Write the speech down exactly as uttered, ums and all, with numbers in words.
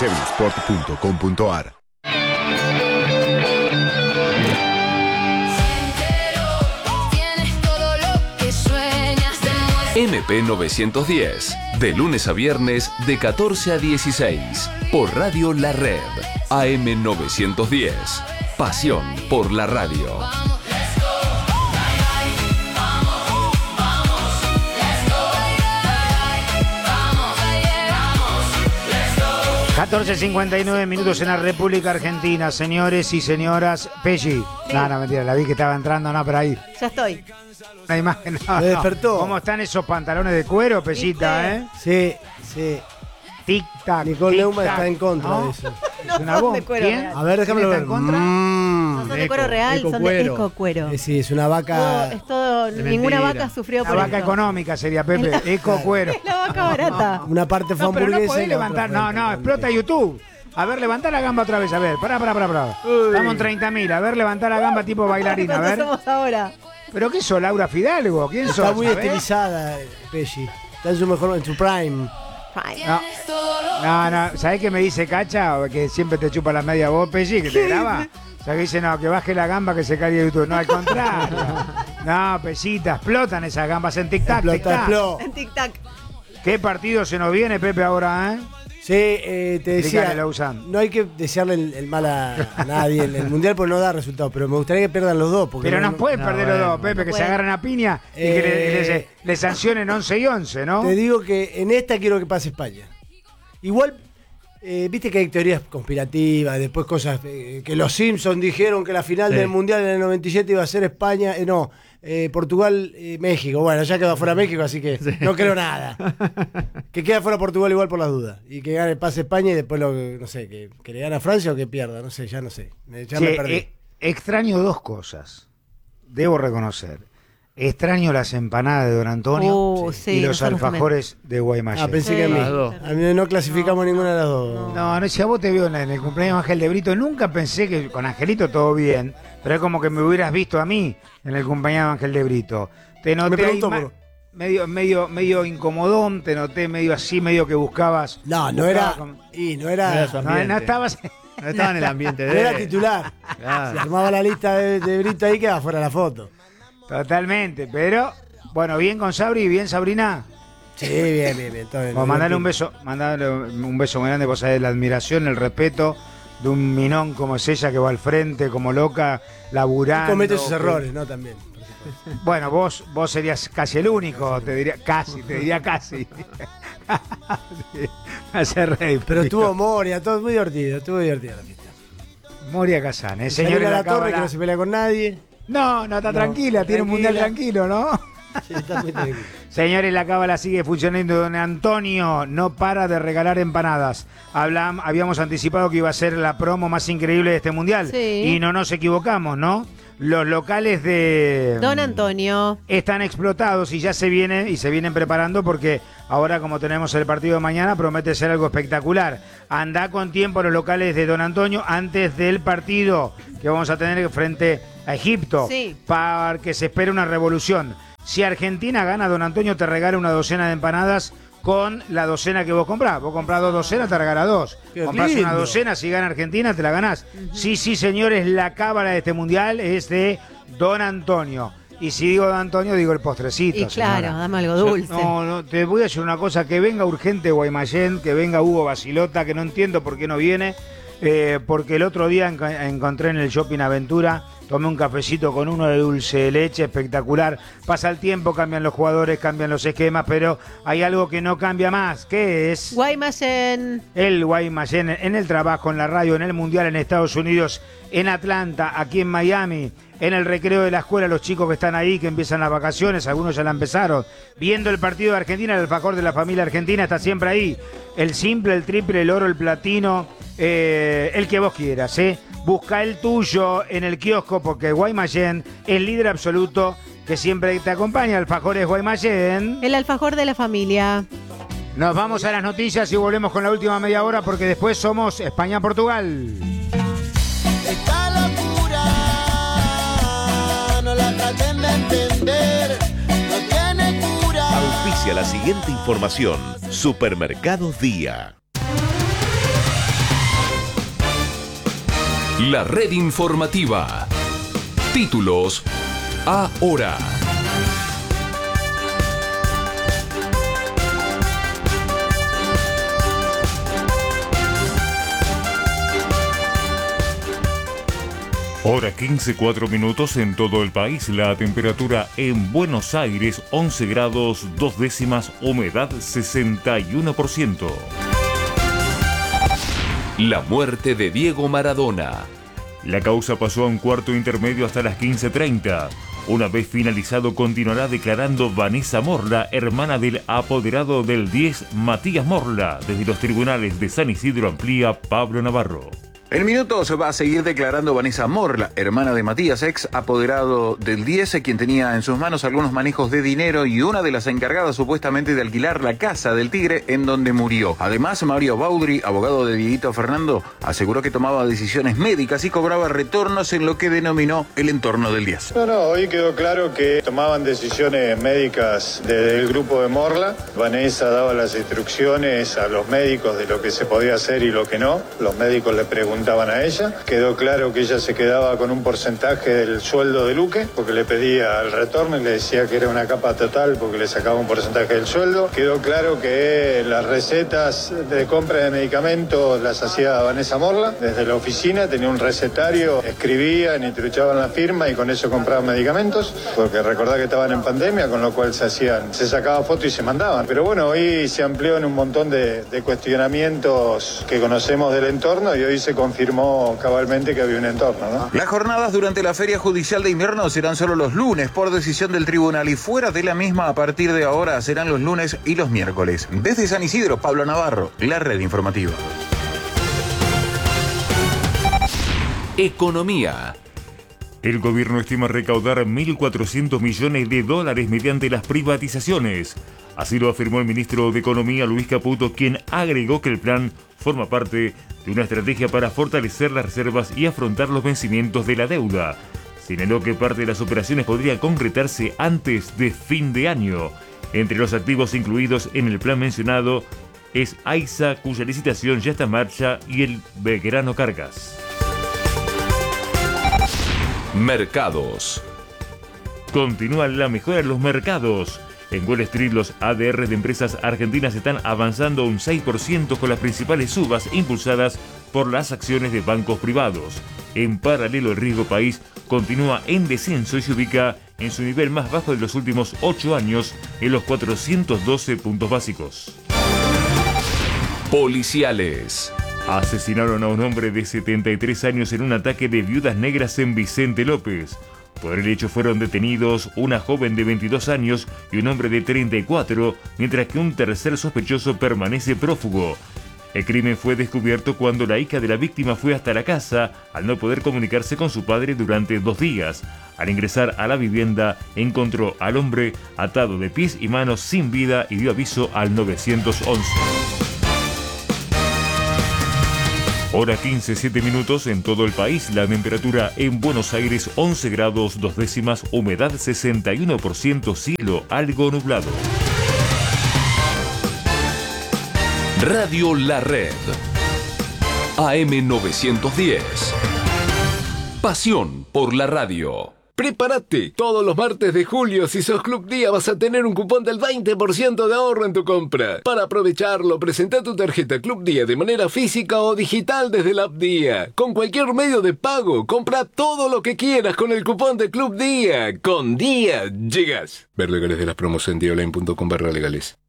seven sport punto com punto a r. M P novecientos diez, de lunes a viernes de catorce a dieciséis, por Radio La Red, A M novecientos diez, pasión por la radio. catorce cincuenta y nueve minutos en la República Argentina, señores y señoras. Pelli. Sí. No, no, mentira, la vi que estaba entrando, no, pero ahí. Ya estoy. La imagen, no, Se despertó. No. ¿Cómo están esos pantalones de cuero, Pellita, eh? Sí, sí. Tic-tac. Nicole tic, Neumann tac, está en contra ¿no? de eso. Es una bomba. De cuero ¿Quién? real. A ver, déjame ¿Quién ver. está en contra? Mm. No son de cuero real, eco son cuero. de eco cuero. Eh, sí, es una vaca. Todo, es todo, De ninguna mentira. vaca sufrió La por vaca esto. económica sería, Pepe. Eco cuero. Es la vaca barata. Una parte fue No, pero no hamburguesa podés y la otra levantar. fue No, no, hamburguesa. explota YouTube. A ver, levantá la gamba otra vez, a ver. Pará, pará, pará, pará. Estamos en treinta mil. A ver, levantá la gamba tipo bailarina, a ¿Cuántos ver. somos ahora? ¿Pero qué sos, Laura Fidalgo? ¿Quién sos? Está muy A ver. estilizada, Pesci. Está en su mejor, en su prime. Fine. No, no, no. ¿Sabés qué me dice Cacha? Que siempre te chupa la media vos, Pelli, que te graba. O sea, que dice, no, que baje la gamba que se caiga YouTube. No, al contrario. No, Pellita, explotan esas gambas en tic-tac, Explota, tic-tac. explota. En tic-tac. ¿Qué partido se nos viene, Pepe, ahora, eh? Sí, eh, te decía, Explícale, Lausanne. no hay que desearle el, el mal a, a nadie en el Mundial porque no da resultados, pero me gustaría que pierdan los dos. Porque Pero no, no, pueden no, perder bueno, los dos, Pepe, no que se pueden. agarren a piña y Eh, que le, le- le sancionen once y once, ¿no? Te digo que en esta quiero que pase España. Igual, eh, viste que hay teorías conspirativas, después cosas eh, que los Simpsons dijeron que la final Sí. del Mundial en el noventa y siete iba a ser España, eh, no, eh, Portugal, eh, México. Bueno, ya quedó afuera México, así que Sí. no creo nada. Que quede fuera Portugal igual por las dudas. Y que gane, pase España y después, lo, no sé, que, que le gane a Francia o que pierda, no sé, ya no sé. Me- Ya Che, me perdí. eh, extraño dos cosas, debo reconocer. Extraño las empanadas de Don Antonio Uh, sí, y los nosotros alfajores de Guaymallén. Ah, pensé que a mí. Las dos. A mí no clasificamos ninguna de las dos. No, no, si a vos te veo en, la- en el cumpleaños de Ángel de Brito, nunca pensé que con Angelito todo bien, pero es como que me hubieras visto a mí en el cumpleaños de Ángel de Brito. Te noté Me ahí preguntó ma- por- medio, medio, medio incomodón, te noté medio así, medio que buscabas. No, no buscabas era. como- Y no No era. era su No, ambiente. no estabas. No estaba en el ambiente No de era titular. Claro. Si armaba la lista de, de Brito ahí, quedaba fuera la foto. Totalmente, pero bueno, bien con Sabri, bien Sabrina. Sí, bien, bien, bien. Todo bien. Vamos, mandale un beso, mandale un beso muy grande, vos sabés, la admiración, el respeto de un minón como es ella que va al frente, como loca, laburando. Y comete sus que- errores, ¿no? También. por supuesto. Bueno, vos, vos serías casi el único, te diría, casi, te diría casi. Sí, me hace reír. Pero estuvo Moria, todo muy divertido, estuvo divertida la fiesta. Moria Kazan, ¿eh? Señora Señora la torre que no se pelea con nadie. No, no, está No, tranquila, tiene un mundial tranquila. tranquilo, ¿no? Sí, está muy tranquilo. Señores, la cábala sigue funcionando. Don Antonio no para de regalar empanadas. Hablam- habíamos anticipado que iba a ser la promo más increíble de este mundial. Sí. Y no nos equivocamos, ¿no? Los locales de Don Antonio. están explotados y ya se vienen y se vienen preparando porque ahora, como tenemos el partido de mañana, promete ser algo espectacular. Anda con tiempo a los locales de Don Antonio antes del partido que vamos a tener frente a Egipto, Sí. para que se espere una revolución. Si Argentina gana, Don Antonio te regala una docena de empanadas con la docena que vos comprás. Vos comprás dos docenas, te regala dos. Qué Comprás lindo. una docena, si gana Argentina, te la ganás. Sí, sí, señores, la cábala de este mundial es de Don Antonio. Y si digo Don Antonio, digo el postrecito. Y claro, señora. dame algo dulce. No, no, te voy a decir una cosa, que venga urgente Guaymallén, que venga Hugo Basilota, que no entiendo por qué no viene, eh, porque el otro día enco- encontré en el Shopping Aventura, tomé un cafecito con uno de dulce de leche, espectacular. Pasa el tiempo, cambian los jugadores, cambian los esquemas, pero hay algo que no cambia más, que es Guaymallén. el Guaymallén en el trabajo, en la radio, en el Mundial, en Estados Unidos, en Atlanta, aquí en Miami, en el recreo de la escuela, los chicos que están ahí, que empiezan las vacaciones, algunos ya la empezaron, viendo el partido de Argentina, el alfajor de la familia argentina está siempre ahí, el simple, el triple, el oro, el platino, eh, el que vos quieras, ¿eh? Busca el tuyo en el kiosco porque Guaymallén es líder absoluto que siempre te acompaña, alfajores Guaymallén. El alfajor de la familia. Nos vamos a las noticias y volvemos con la última media hora porque después somos España-Portugal. Esta locura no la traten de entender, no tiene cura. Auspicia la siguiente información. Supermercados Día. La red informativa. Títulos ahora. Hora quince, cuatro minutos en todo el país. La temperatura en Buenos Aires, once grados, dos décimas, humedad sesenta y uno por ciento. La muerte de Diego Maradona. La causa pasó a un cuarto intermedio hasta las quince treinta. Una vez finalizado, continuará declarando Vanessa Morla, hermana del apoderado del diez, Matías Morla. Desde los tribunales de San Isidro amplía Pablo Navarro. En minutos va a seguir declarando Vanessa Morla, hermana de Matías, ex apoderado del diez, quien tenía en sus manos algunos manejos de dinero y una de las encargadas supuestamente de alquilar la casa del Tigre en donde murió. Además, Mario Baudry, abogado de Dieguito Fernando, aseguró que tomaba decisiones médicas y cobraba retornos en lo que denominó el entorno del diez. No, no, hoy quedó claro que tomaban decisiones médicas desde el grupo de Morla. Vanessa daba las instrucciones a los médicos de lo que se podía hacer y lo que no. Los médicos le preguntaban a ella. Quedó claro que ella se quedaba con un porcentaje del sueldo de Luque, porque le pedía el retorno y le decía que era una capa total porque le sacaba un porcentaje del sueldo. Quedó claro que las recetas de compra de medicamentos las hacía Vanessa Morla. Desde la oficina tenía un recetario, escribían y truchaban la firma y con eso compraban medicamentos, porque recordá que estaban en pandemia, con lo cual se hacían, se sacaba fotos y se mandaban. Pero bueno, hoy se amplió en un montón de, de cuestionamientos que conocemos del entorno y hoy se confirmó cabalmente que había un entorno, ¿no? Las jornadas durante la Feria Judicial de Invierno serán solo los lunes por decisión del tribunal y fuera de la misma a partir de ahora serán los lunes y los miércoles. Desde San Isidro, Pablo Navarro, la red informativa. Economía. El gobierno estima recaudar mil cuatrocientos millones de dólares mediante las privatizaciones. Así lo afirmó el ministro de Economía, Luis Caputo, quien agregó que el plan forma parte de una estrategia para fortalecer las reservas y afrontar los vencimientos de la deuda. Señaló que parte de las operaciones podría concretarse antes de fin de año. Entre los activos incluidos en el plan mencionado es AISA, cuya licitación ya está en marcha, y el Belgrano Cargas. Mercados. Continúa la mejora en los mercados. En Wall Street, los A D R de empresas argentinas están avanzando un seis por ciento con las principales subas impulsadas por las acciones de bancos privados. En paralelo, el riesgo país continúa en descenso y se ubica en su nivel más bajo de los últimos ocho años, en los cuatrocientos doce puntos básicos. Policiales. Asesinaron a un hombre de setenta y tres años en un ataque de viudas negras en Vicente López. Por el hecho fueron detenidos una joven de veintidós años y un hombre de treinta y cuatro, mientras que un tercer sospechoso permanece prófugo. El crimen fue descubierto cuando la hija de la víctima fue hasta la casa al no poder comunicarse con su padre durante dos días. Al ingresar a la vivienda, encontró al hombre atado de pies y manos sin vida y dio aviso al nueve once. Hora quince, siete minutos en todo el país. La temperatura en Buenos Aires once grados, dos décimas, humedad sesenta y uno por ciento, cielo algo nublado. Radio La Red. A M novecientos diez. Pasión por la radio. Prepárate, todos los martes de julio, si sos Club Día, vas a tener un cupón del veinte por ciento de ahorro en tu compra. Para aprovecharlo, presenta tu tarjeta Club Día de manera física o digital desde la app Día. Con cualquier medio de pago, compra todo lo que quieras con el cupón de Club Día. Con Día, llegas. Ver legales de las promos en día online punto com barra legales.